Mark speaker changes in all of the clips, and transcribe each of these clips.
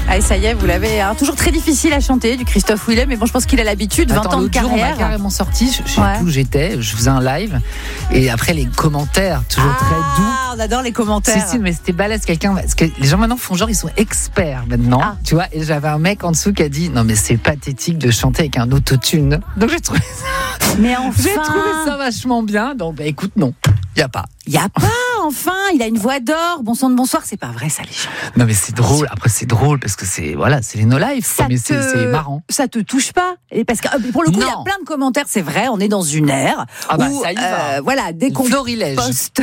Speaker 1: Allez, ça y est, vous l'avez. Toujours très difficile à chanter du Christophe Willem, mais bon, je pense qu'il a l'habitude. 20 ans de carrière.
Speaker 2: On m'a carrément sorti. Je sais plus où j'étais. Je faisais un live et après les commentaires, toujours très doux.
Speaker 1: On adore les commentaires.
Speaker 2: Si, mais c'était balèze quelqu'un. Parce que les gens maintenant font genre, ils sont experts maintenant. Tu vois, et j'avais un mec en dessous qui a dit non, mais c'est pathétique de chanter avec un autotune. Donc j'ai trouvé ça.
Speaker 1: Mais enfin.
Speaker 2: J'ai trouvé ça vachement bien. Donc écoute, non, y a pas.
Speaker 1: Enfin, il a une voix d'or. Bon sang de bonsoir, c'est pas vrai ça, les gens.
Speaker 2: Non, mais c'est drôle. Après, c'est drôle parce que c'est les no life. Mais c'est marrant.
Speaker 1: Ça te touche pas? Et parce que pour le coup, il y a plein de commentaires. C'est vrai, on est dans une ère où,
Speaker 2: ça y va.
Speaker 1: voilà, dès qu'on poste.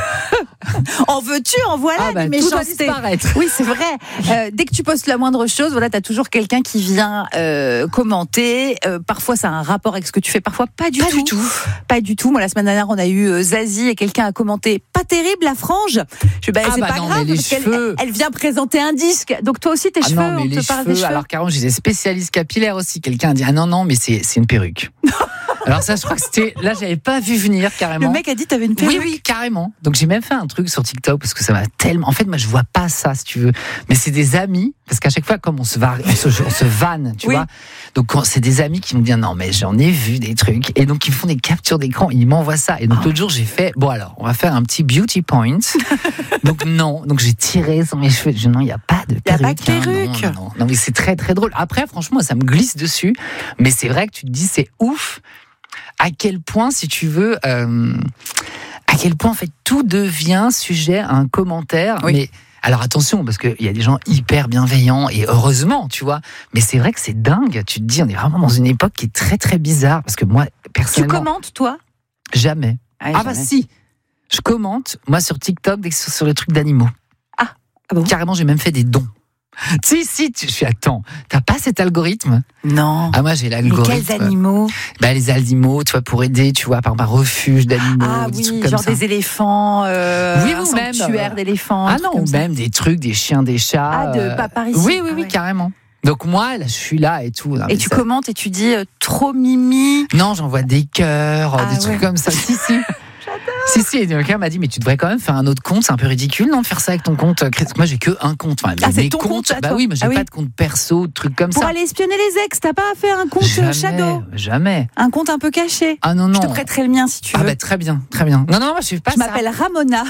Speaker 1: En veux-tu, en voilà, des méchancetés.
Speaker 2: Tout doit disparaître.
Speaker 1: Oui, c'est vrai. Dès que tu postes la moindre chose, voilà, t'as toujours quelqu'un qui vient commenter. Parfois, ça a un rapport avec ce que tu fais. Parfois, pas du tout. Pas du tout. Moi, la semaine dernière, on a eu Zazie et quelqu'un a commenté pas terrible la frange. C'est pas grave parce qu'elle vient présenter un disque. Donc toi aussi tes cheveux, on te parle des cheveux.
Speaker 2: Alors carrément, j'étais spécialiste capillaire aussi. Quelqu'un a dit non, mais c'est une perruque. Alors ça, je crois que c'était là, j'avais pas vu venir carrément.
Speaker 1: Le mec a dit t'avais une perruque.
Speaker 2: Oui, carrément. Donc j'ai même fait un truc sur TikTok parce que ça m'a tellement. En fait, moi je vois pas ça si tu veux. Mais c'est des amis parce qu'à chaque fois comme on se vanne, tu vois. Donc c'est des amis qui me disent non mais j'en ai vu des trucs et donc ils font des captures d'écran, ils m'envoient ça et donc l'autre jour j'ai fait bon alors on va faire un petit beauty point. donc j'ai tiré sur mes cheveux. Non, il y a pas de perruque.
Speaker 1: Il y a pas de perruque.
Speaker 2: Non, mais c'est très très drôle. Après franchement ça me glisse dessus, mais c'est vrai que tu te dis c'est ouf. À quel point, si tu veux, à quel point en fait tout devient sujet à un commentaire.
Speaker 1: Oui.
Speaker 2: Mais alors attention, parce qu'il y a des gens hyper bienveillants et heureusement, tu vois. Mais c'est vrai que c'est dingue. Tu te dis, on est vraiment dans une époque qui est très très bizarre. Parce que moi, personnellement,
Speaker 1: tu commentes toi?
Speaker 2: Jamais.
Speaker 1: Jamais.
Speaker 2: Si. Je commente moi sur TikTok dès que c'est sur les trucs d'animaux.
Speaker 1: Ah bon?
Speaker 2: Carrément, j'ai même fait des dons. Attends, t'as pas cet algorithme?
Speaker 1: Non.
Speaker 2: Ah, moi j'ai l'algorithme.
Speaker 1: Mais quels animaux?
Speaker 2: Les animaux, tu vois, pour aider, tu vois, par un refuge d'animaux.
Speaker 1: Ah
Speaker 2: des
Speaker 1: oui,
Speaker 2: trucs comme
Speaker 1: genre
Speaker 2: ça.
Speaker 1: Des éléphants, un sanctuaire d'éléphants.
Speaker 2: Ah non, ou même des trucs, des chiens, des chats.
Speaker 1: De paparicie.
Speaker 2: Oui, carrément. Donc moi, là, je suis là et tout.
Speaker 1: Et tu commentes et tu dis trop mimi.
Speaker 2: Non, j'envoie des cœurs, des trucs comme ça. Si. Si, et quelqu'un m'a dit, mais tu devrais quand même faire un autre compte, c'est un peu ridicule, non, de faire ça avec ton compte. Moi, j'ai que un compte. Enfin,
Speaker 1: c'est ton compte?
Speaker 2: Bah oui, mais j'ai pas de compte perso, de trucs comme ça.
Speaker 1: Pour aller espionner les ex, t'as pas à faire un compte shadow?
Speaker 2: Jamais.
Speaker 1: Un compte un peu caché?
Speaker 2: Ah non.
Speaker 1: Je te prêterai le mien si tu veux.
Speaker 2: Ah bah très bien. Non, moi je suis pas ça.
Speaker 1: Je m'appelle Ramona.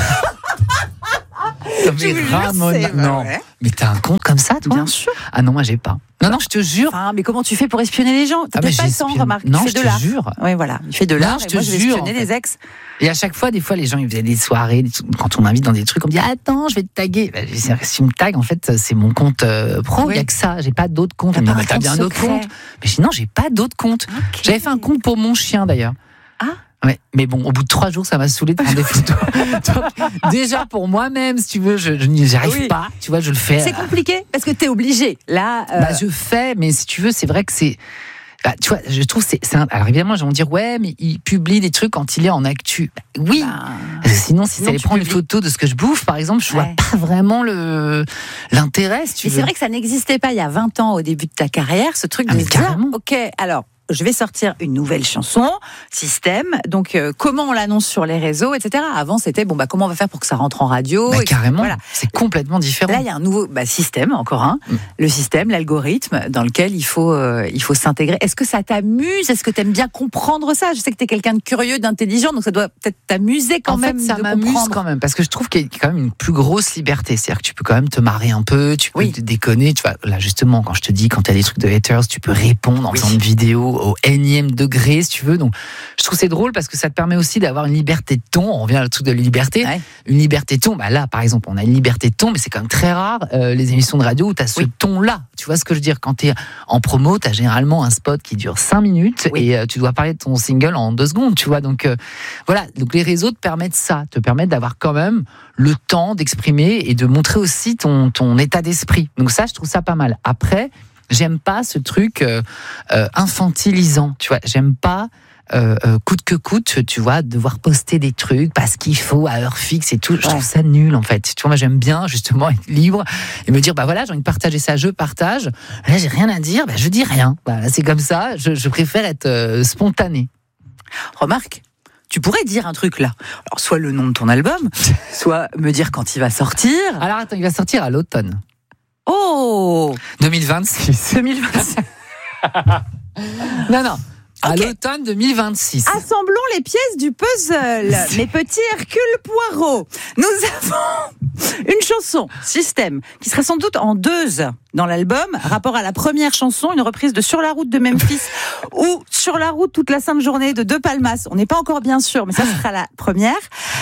Speaker 2: Ramona. Non. Mais t'as un compte comme ça, toi?
Speaker 1: Bien sûr.
Speaker 2: Ah non, moi j'ai pas. Non, je te jure.
Speaker 1: Mais comment tu fais pour espionner les gens? T'as peut-être pas le temps, remarque.
Speaker 2: Non,
Speaker 1: je te
Speaker 2: jure.
Speaker 1: Oui, voilà. Il fait de l'art.
Speaker 2: Je
Speaker 1: te jure. Espionner les ex.
Speaker 2: Et à chaque fois, des fois, les gens, ils faisaient des soirées, quand on m'invite dans des trucs, on me dit attends, je vais te taguer. Si tu me tagues, en fait, c'est mon compte pro. Il y a que ça. J'ai pas d'autres comptes. T'as bien d'autres comptes? Mais sinon, j'ai pas d'autres comptes. Okay. J'avais fait un compte pour mon chien d'ailleurs. Ouais, mais bon, au bout de 3 jours, ça m'a saoulé de prendre des photos. Donc, déjà, pour moi-même, si tu veux, je n'y arrive pas. Tu vois, je le fais.
Speaker 1: C'est compliqué parce que t'es obligé. Là,
Speaker 2: je fais, mais si tu veux, c'est vrai que c'est. Tu vois, je trouve alors évidemment, ils vont me dire ouais, mais il publie des trucs quand il est en actu. Oui. Sinon, si ça allait prendre une photo de ce que je bouffe, par exemple, je vois pas vraiment l'intérêt. Si tu veux.
Speaker 1: C'est vrai que ça n'existait pas il y a 20 ans au début de ta carrière, ce truc de se dire ok, alors. Je vais sortir une nouvelle chanson, Système. Donc, comment on l'annonce sur les réseaux, etc. Avant, c'était comment on va faire pour que ça rentre en radio.
Speaker 2: Carrément, voilà. C'est complètement différent.
Speaker 1: Là, il y a un nouveau système, encore un. Le système, l'algorithme, dans lequel il faut s'intégrer. Est-ce que ça t'amuse? Est-ce que tu aimes bien comprendre ça? Je sais que tu es quelqu'un de curieux, d'intelligent, donc ça doit peut-être t'amuser quand même.
Speaker 2: En fait, ça m'amuse quand même, parce que je trouve qu'il y a quand même une plus grosse liberté. C'est-à-dire que tu peux quand même te marrer un peu, tu peux te déconner. Tu vois, là, justement, quand je te dis, quand tu as des trucs de haters, tu peux répondre en faisant une vidéo au énième degré, si tu veux. Donc, je trouve c'est drôle parce que ça te permet aussi d'avoir une liberté de ton. On revient à le truc de la liberté. Une liberté de ton. Là, par exemple, on a une liberté de ton, mais c'est quand même très rare, les émissions de radio où tu as ce ton-là. Tu vois ce que je veux dire? Quand tu es en promo, tu as généralement un spot qui dure 5 minutes et tu dois parler de ton single en 2 secondes, tu vois. Donc, voilà. Donc, les réseaux te permettent ça. Te permettent d'avoir quand même le temps d'exprimer et de montrer aussi ton état d'esprit. Donc, ça, je trouve ça pas mal. Après, j'aime pas ce truc infantilisant, tu vois. J'aime pas coûte que coûte, tu vois, devoir poster des trucs parce qu'il faut à heure fixe et tout. Je trouve ça nul, en fait. Tu vois, moi, j'aime bien, justement, être libre et me dire, voilà, j'ai envie de partager ça, je partage. Là, j'ai rien à dire, je dis rien. Voilà, c'est comme ça. Je préfère être spontané.
Speaker 1: Remarque, tu pourrais dire un truc là. Alors, soit le nom de ton album, soit me dire quand il va sortir.
Speaker 2: Alors, attends, il va sortir à l'automne.
Speaker 1: Oh
Speaker 2: 2026.
Speaker 1: 2026.
Speaker 2: Non. À l'automne 2026.
Speaker 1: Assemblons les pièces du puzzle. Mes petits Hercule Poirot. Nous avons une chanson, Système, qui sera sans doute en 2 dans l'album. Rapport à la première chanson, une reprise de Sur la route de Memphis ou Sur la route toute la sainte journée de Palmas. On n'est pas encore bien sûr, mais ça sera la première.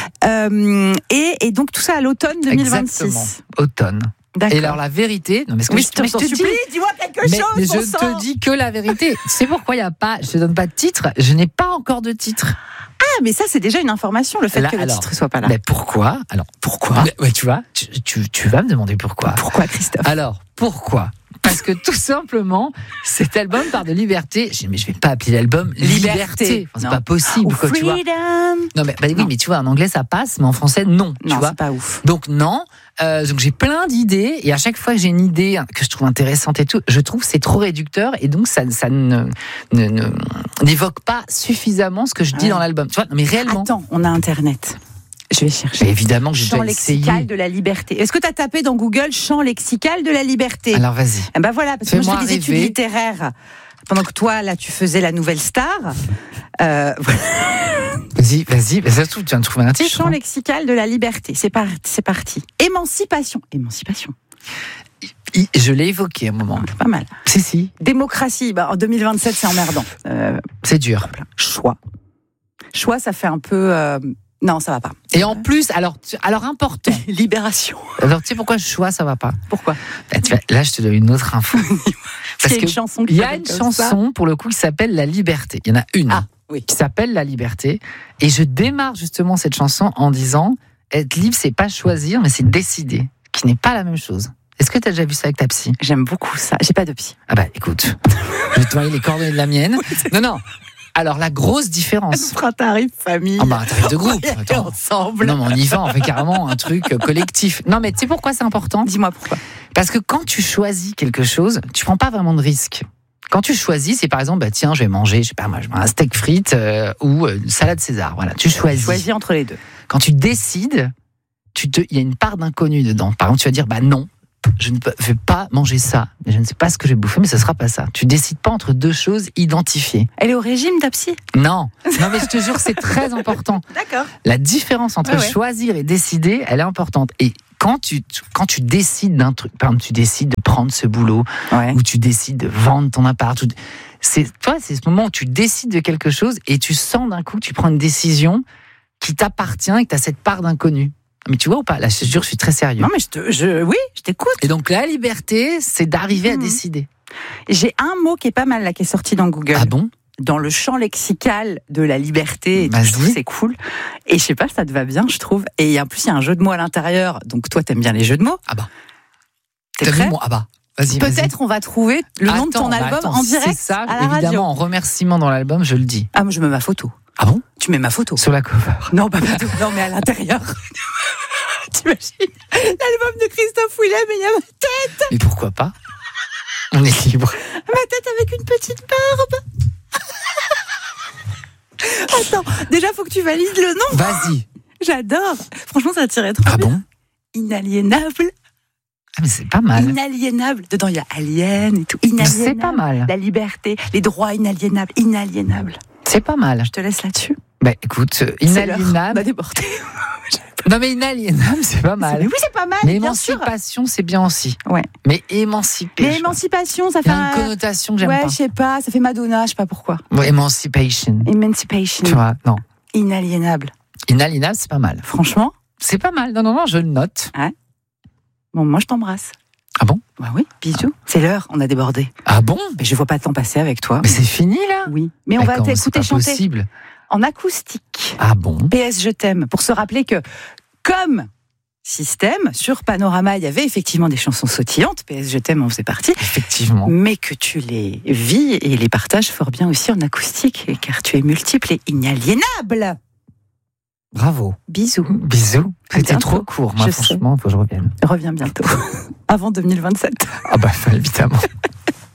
Speaker 1: Et donc tout ça à l'automne 2026.
Speaker 2: Exactement. Automne.
Speaker 1: D'accord.
Speaker 2: Et alors la vérité, non mais ce que
Speaker 1: oui,
Speaker 2: je te
Speaker 1: supplie, dis-moi quelque chose.
Speaker 2: Mais je ne te dis que la vérité. C'est pourquoi il y a pas, je te donne pas de titre. Je n'ai pas encore de titre.
Speaker 1: Ah, mais ça c'est déjà une information, le fait que le titre soit pas là.
Speaker 2: Mais pourquoi ? Alors pourquoi ? Ouais, tu vois, tu vas me demander pourquoi.
Speaker 1: Pourquoi, Christophe ?
Speaker 2: Alors pourquoi ? Parce que tout simplement, cet album parle de liberté. Mais je vais pas appeler l'album Liberté. Enfin, c'est pas possible, quoi, tu vois. Non, mais oui, mais tu vois, en anglais ça passe, mais en français non. Tu vois,
Speaker 1: c'est pas ouf.
Speaker 2: Donc non. Donc j'ai plein d'idées et à chaque fois que j'ai une idée que je trouve intéressante et tout, je trouve que c'est trop réducteur et donc ça n'évoque pas suffisamment ce que je dis dans l'album. Tu vois, non, mais réellement.
Speaker 1: Attends, on a Internet. Je vais chercher.
Speaker 2: Mais évidemment que j'ai
Speaker 1: champ
Speaker 2: déjà essayé.
Speaker 1: lexical de la liberté. Est-ce que tu as tapé dans Google champ lexical de la liberté ?
Speaker 2: Alors vas-y.
Speaker 1: Ben voilà, parce que moi je fais des études littéraires. Pendant que toi, là, tu faisais la nouvelle star.
Speaker 2: Vas-y. Ça se trouve, tu viens de trouver un titre.
Speaker 1: Champ lexical de la liberté. C'est parti. Émancipation.
Speaker 2: Je l'ai évoqué à un moment.
Speaker 1: Pas mal.
Speaker 2: Si.
Speaker 1: Démocratie. En 2027, c'est emmerdant.
Speaker 2: C'est dur.
Speaker 1: Choix, ça fait un peu... Non, ça va pas.
Speaker 2: Et en plus, alors important.
Speaker 1: Libération.
Speaker 2: Alors, tu sais pourquoi choix, ça va pas ?
Speaker 1: Pourquoi ?
Speaker 2: Là, je te donne une autre info.
Speaker 1: Parce qu'il y a une chanson
Speaker 2: il y a une chanson, pour le coup, qui s'appelle La Liberté. Il y en a une qui s'appelle La Liberté. Et je démarre justement cette chanson en disant être libre, c'est pas choisir, mais c'est décider, qui n'est pas la même chose. Est-ce que tu as déjà vu ça avec ta psy ?
Speaker 1: J'aime beaucoup ça. J'ai pas de psy.
Speaker 2: Ah bah écoute, je vais te envoyer les coordonnées de la mienne. Non. Alors, la grosse différence.
Speaker 1: Un tarif famille.
Speaker 2: Ah bah, un tarif de groupe.
Speaker 1: Attends. Ensemble.
Speaker 2: Non, mais on y va, on fait carrément un truc collectif. Non, mais tu sais pourquoi c'est important ?
Speaker 1: Dis-moi pourquoi.
Speaker 2: Parce que quand tu choisis quelque chose, tu prends pas vraiment de risque. Quand tu choisis, c'est par exemple, tiens, je vais manger, je sais pas moi, un steak frites ou une salade César. Voilà, tu choisis.
Speaker 1: Choisis entre les deux.
Speaker 2: Quand tu décides, il y a une part d'inconnu dedans. Par exemple, tu vas dire, non. Je ne vais pas manger ça, mais je ne sais pas ce que je vais bouffer, mais ce sera pas ça. Tu décides pas entre deux choses identifiées.
Speaker 1: Elle est au régime, ta psy ?
Speaker 2: Non, mais je te jure, c'est très important.
Speaker 1: D'accord.
Speaker 2: La différence entre choisir et décider, elle est importante. Et quand tu décides d'un truc, par exemple, tu décides de prendre ce boulot, ou tu décides de vendre ton appart, c'est ce moment où tu décides de quelque chose et tu sens d'un coup que tu prends une décision qui t'appartient et que tu as cette part d'inconnu. Mais tu vois ou pas ? Là, je te jure, je suis très sérieux.
Speaker 1: Non, mais je t'écoute.
Speaker 2: Et donc, la liberté, c'est d'arriver à décider.
Speaker 1: J'ai un mot qui est pas mal, là, qui est sorti dans Google.
Speaker 2: Ah bon ?
Speaker 1: Dans le champ lexical de la liberté. Je trouve c'est cool. Et je sais pas, ça te va bien, je trouve. Et en plus, il y a un jeu de mots à l'intérieur. Donc, toi, t'aimes bien les jeux de mots.
Speaker 2: Ah bah.
Speaker 1: T'es prêt ?
Speaker 2: Ah bah. Vas-y.
Speaker 1: Peut-être on va trouver le nom de ton album en direct.
Speaker 2: C'est ça,
Speaker 1: à la radio.
Speaker 2: Évidemment, en remerciement dans l'album, je le dis.
Speaker 1: Ah, moi, je mets ma photo.
Speaker 2: Ah bon ?
Speaker 1: Tu mets ma photo.
Speaker 2: Sur la cover.
Speaker 1: Non, pas du tout. Non, mais à l'intérieur. T'imagines l'album de Christophe Willem et il y a ma tête.
Speaker 2: Mais pourquoi pas ? On est libre.
Speaker 1: Ma tête avec une petite barbe. Attends, déjà faut que tu valides le nom.
Speaker 2: Vas-y.
Speaker 1: J'adore. Franchement, ça tirait trop bien.
Speaker 2: Ah bon ?
Speaker 1: Inaliénable.
Speaker 2: Ah mais c'est pas mal.
Speaker 1: Inaliénable. Dedans il y a alien et tout. Inaliénable.
Speaker 2: C'est pas mal.
Speaker 1: La liberté, les droits inaliénables. Inaliénable.
Speaker 2: C'est pas mal.
Speaker 1: Je te laisse là-dessus.
Speaker 2: Bah écoute, inaliénable.
Speaker 1: On a débordé.
Speaker 2: Non mais inaliénable, c'est pas mal.
Speaker 1: Oui, c'est pas mal.
Speaker 2: Mais
Speaker 1: bien sûr.
Speaker 2: émancipation, c'est bien aussi.
Speaker 1: Ouais.
Speaker 2: Mais émanciper.
Speaker 1: Mais émancipation, ça fait
Speaker 2: une connotation que j'aime pas.
Speaker 1: Ouais, je sais pas, ça fait Madonna, je sais pas pourquoi.
Speaker 2: Ouais, emancipation.
Speaker 1: Tu
Speaker 2: vois, non.
Speaker 1: Inaliénable.
Speaker 2: Inaliénable, c'est pas mal.
Speaker 1: Franchement.
Speaker 2: C'est pas mal. Non, je le note.
Speaker 1: Ouais. Bon, moi je t'embrasse.
Speaker 2: Ah bon ?
Speaker 1: Bah oui, bisous. C'est l'heure, on a débordé.
Speaker 2: Ah bon ?
Speaker 1: Mais je vois pas le temps passer avec toi.
Speaker 2: Mais c'est fini là ?
Speaker 1: Oui. Mais on va t'écouter chanter.
Speaker 2: C'est possible.
Speaker 1: En acoustique.
Speaker 2: Ah bon ?
Speaker 1: PS Je t'aime. Pour se rappeler que, comme Système, sur Panorama, il y avait effectivement des chansons sautillantes. PS Je t'aime en faisait partie.
Speaker 2: Effectivement.
Speaker 1: Mais que tu les vis et les partages fort bien aussi en acoustique, car tu es multiple et inaliénable.
Speaker 2: Bravo.
Speaker 1: Bisous.
Speaker 2: Bisous. C'était trop court. Moi, franchement, il faut que je revienne.
Speaker 1: Reviens bientôt. Avant 2027.
Speaker 2: Ah bah, évidemment.